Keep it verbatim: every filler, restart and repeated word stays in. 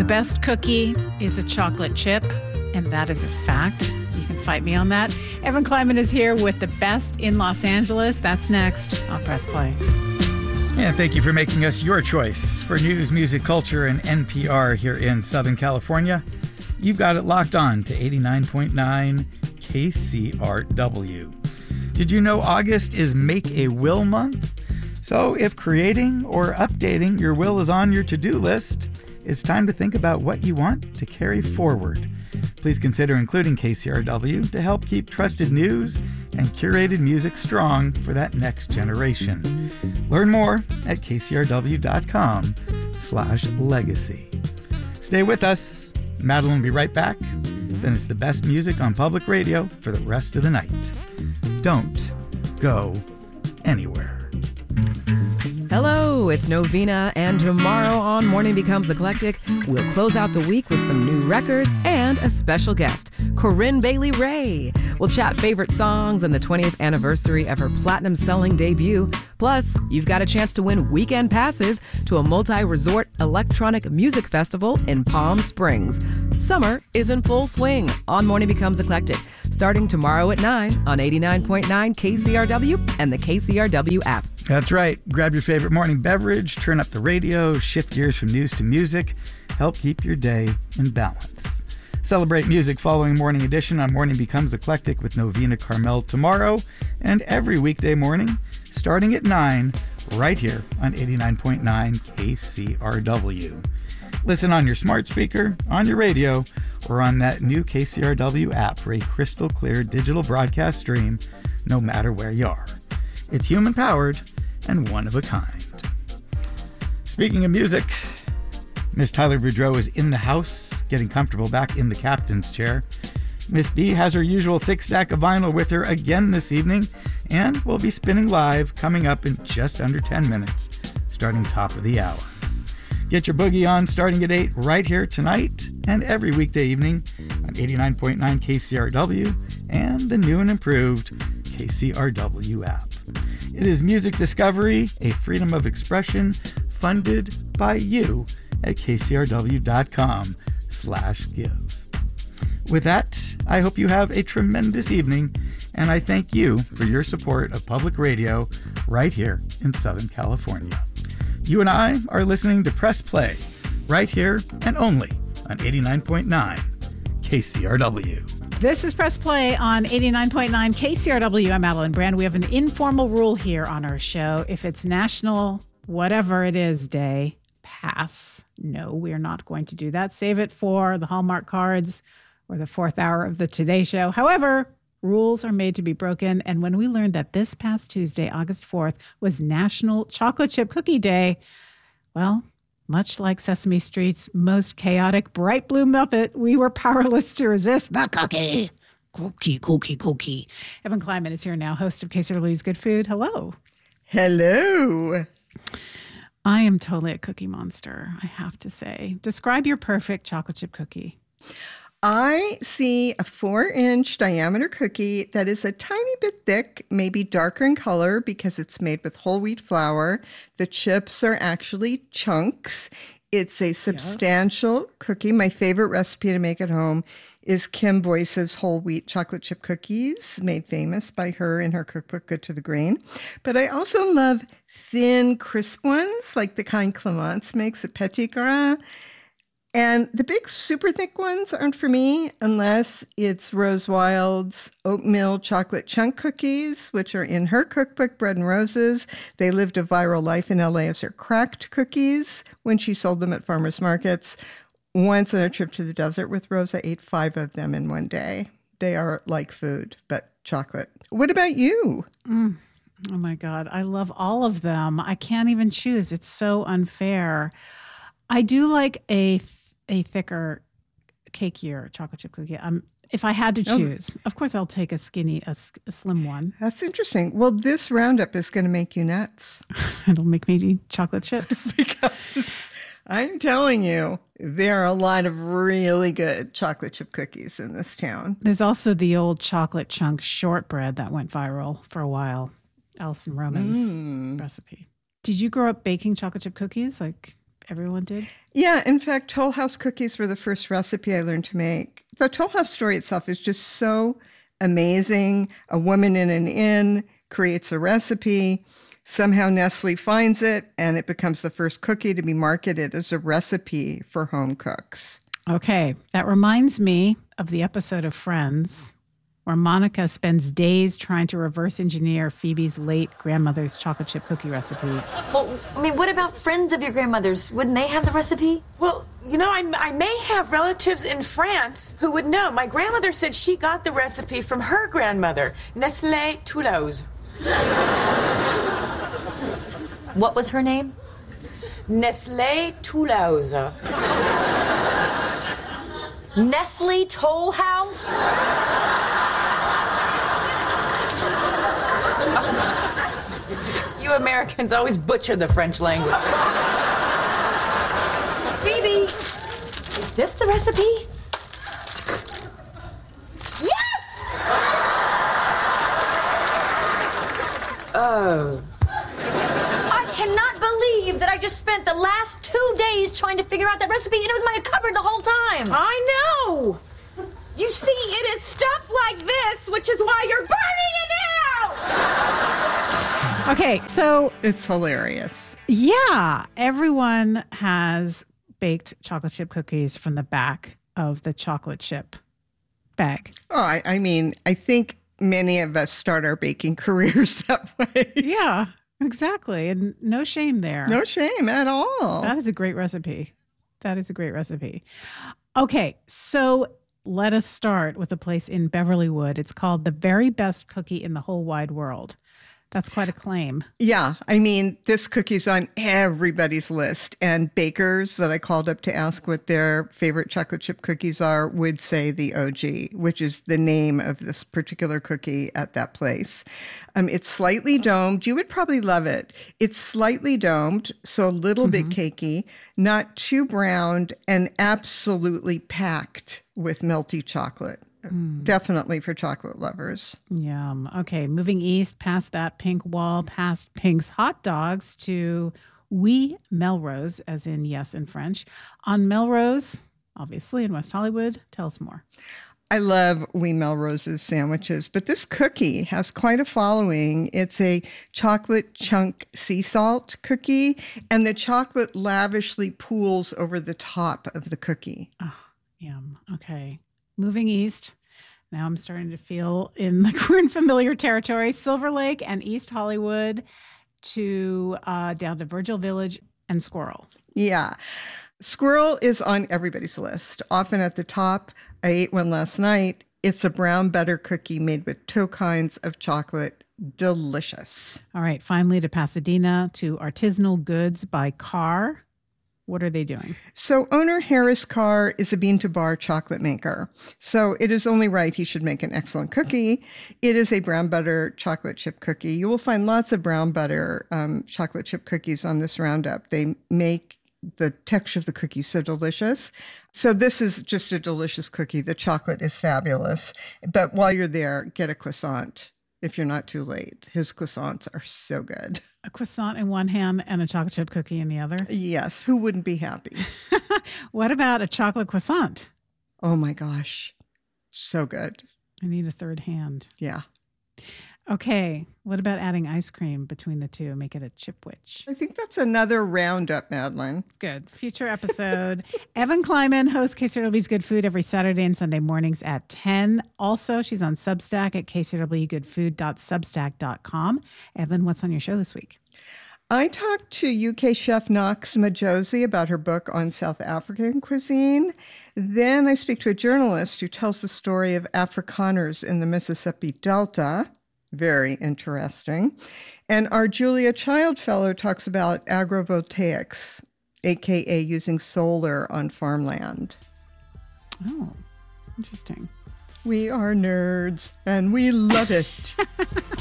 best cookie is a chocolate chip, and that is a fact. You can fight me on that. Evan Kleiman is here with the best in Los Angeles. That's next on Press Play. And thank you for making us your choice for news, music, culture, and N P R here in Southern California. You've got it locked on to eighty-nine point nine K C R W. Did you know August is Make a Will Month? So if creating or updating your will is on your to-do list, it's time to think about what you want to carry forward. Please consider including K C R W to help keep trusted news and curated music strong for that next generation. Learn more at kcrw.com slash legacy. Stay with us. Madeline will be right back. Then it's the best music on public radio for the rest of the night. Don't go anywhere. Hello, it's Novena, and tomorrow on Morning Becomes Eclectic, we'll close out the week with some new records and a special guest, Corinne Bailey Rae. We'll chat favorite songs and the twentieth anniversary of her platinum-selling debut. Plus, you've got a chance to win weekend passes to a multi-resort electronic music festival in Palm Springs. Summer is in full swing on Morning Becomes Eclectic, starting tomorrow at nine on eighty-nine point nine K C R W and the K C R W app. That's right. Grab your favorite morning beverage, turn up the radio, shift gears from news to music, help keep your day in balance. Celebrate music following Morning Edition on Morning Becomes Eclectic with Novena Carmel tomorrow and every weekday morning starting at nine right here on eighty-nine point nine K C R W. Listen on your smart speaker, on your radio, or on that new K C R W app for a crystal clear digital broadcast stream no matter where you are. It's human-powered and one of a kind. Speaking of music, Miss Tyler Boudreau is in the house, getting comfortable back in the captain's chair. Miss B has her usual thick stack of vinyl with her again this evening, and will be spinning live coming up in just under ten minutes, starting top of the hour. Get your boogie on starting at eight right here tonight and every weekday evening on eighty-nine point nine K C R W and the new and improved K C R W app. It is music discovery, a freedom of expression funded by you at kcrw.com slash give. With that, I hope you have a tremendous evening, and I thank you for your support of public radio right here in Southern California. You and I are listening to Press Play right here and only on eighty-nine point nine K C R W. This is Press Play on eighty-nine point nine K C R W. I'm Madeline Brand. We have an informal rule here on our show. If it's National Whatever It Is Day, pass. No, we're not going to do that. Save it for the Hallmark cards or the fourth hour of the Today Show. However, rules are made to be broken. And when we learned that this past Tuesday, August fourth, was National Chocolate Chip Cookie Day, well, much like Sesame Street's most chaotic bright blue Muppet, we were powerless to resist the cookie. Cookie, cookie, cookie. Evan Kleiman is here now, host of K C R W's Good Food. Hello. Hello. I am totally a cookie monster, I have to say. Describe your perfect chocolate chip cookie. I see a four-inch diameter cookie that is a tiny bit thick, maybe darker in color because it's made with whole wheat flour. The chips are actually chunks. It's a substantial yes. cookie. My favorite recipe to make at home is Kim Boyce's whole wheat chocolate chip cookies, made famous by her in her cookbook, Good to the Grain. But I also love thin, crisp ones, like the kind Clemence makes at Petit Gras. And the big super thick ones aren't for me unless it's Rose Wild's oatmeal chocolate chunk cookies, which are in her cookbook, Bread and Roses. They lived a viral life in L A as her cracked cookies when she sold them at farmers markets. Once on a trip to the desert with Rosa, ate five of them in one day. They are like food, but chocolate. What about you? Mm. Oh, my God. I love all of them. I can't even choose. It's so unfair. I do like a a thicker, cakier chocolate chip cookie. Um, if I had to choose, oh. of course, I'll take a skinny, a, a slim one. That's interesting. Well, this roundup is going to make you nuts. It'll make me eat chocolate chips. Because I'm telling you, there are a lot of really good chocolate chip cookies in this town. There's also the old chocolate chunk shortbread that went viral for a while. Alison Roman's mm. recipe. Did you grow up baking chocolate chip cookies? Like everyone did? Yeah, in fact, Toll House cookies were the first recipe I learned to make. The Toll House story itself is just so amazing. A woman in an inn creates a recipe. Somehow Nestle finds it, and it becomes the first cookie to be marketed as a recipe for home cooks. Okay, that reminds me of the episode of Friends where Monica spends days trying to reverse engineer Phoebe's late grandmother's chocolate chip cookie recipe. Well, I mean, what about friends of your grandmother's? Wouldn't they have the recipe? Well, you know, I, I may have relatives in France who would know. My grandmother said she got the recipe from her grandmother, Nestlé Toulouse. What was her name? Nestlé Toulouse. Nestle Toll House? You Americans always butcher the French language. Phoebe, is this the recipe? Yes! Oh. I cannot believe that I just spent the last two days trying to figure out that recipe, and it was in my cupboard the whole time. I know! You see, it is stuff like this, which is why you're burning it out! Okay, so It's hilarious. yeah, everyone has baked chocolate chip cookies from the back of the chocolate chip bag. Oh, I, I mean, I think many of us start our baking careers that way. Yeah, exactly. And no shame there. No shame at all. That is a great recipe. That is a great recipe. Okay, so let us start with a place in Beverlywood. It's called The Very Best Cookie in the Whole Wide World. That's quite a claim. Yeah, I mean, this cookie's on everybody's list. And bakers that I called up to ask what their favorite chocolate chip cookies are would say the O G, which is the name of this particular cookie at that place. Um, it's slightly domed. You would probably love it. It's slightly domed, so a little bit cakey, not too browned, and absolutely packed with melty chocolate. Definitely for chocolate lovers. Yum. Okay, moving east past that pink wall, past Pink's Hot Dogs to Oui Melrose, as in yes in French. On Melrose, obviously in West Hollywood. Tell us more. I love Oui Melrose's sandwiches, but this cookie has quite a following. It's a chocolate chunk sea salt cookie, and the chocolate lavishly pools over the top of the cookie. Oh, yum. Okay. Moving east. Now I'm starting to feel in like we're in familiar territory. Silver Lake and East Hollywood to uh, down to Virgil Village and Squirrel. Yeah. Squirrel is on everybody's list, often at the top. I ate one last night. It's a brown butter cookie made with two kinds of chocolate. Delicious. All right. Finally to Pasadena to Artisanal Goods by Carr. What are they doing? So owner Harris Carr is a bean-to-bar chocolate maker. So it is only right he should make an excellent cookie. It is a brown butter chocolate chip cookie. You will find lots of brown butter um, chocolate chip cookies on this roundup. They make the texture of the cookie so delicious. So this is just a delicious cookie. The chocolate is fabulous. But while you're there, get a croissant if you're not too late. His croissants are so good. A croissant in one hand and a chocolate chip cookie in the other. Yes, who wouldn't be happy? What about a chocolate croissant? Oh my gosh, so good. I need a third hand. Yeah. Okay, what about adding ice cream between the two? Make it a chipwich. I think that's another roundup, Madeline. Good. Future episode. Evan Kleiman hosts K C R W's Good Food every Saturday and Sunday mornings at ten. Also, she's on Substack at k c r w good food dot substack dot com. Evan, what's on your show this week? I talked to U K chef Knox Majosi about her book on South African cuisine. Then I speak to a journalist who tells the story of Afrikaners in the Mississippi Delta. Very interesting. And our Julia Child Fellow talks about agrovoltaics, a k a using solar on farmland. Oh, interesting. We are nerds, and we love it.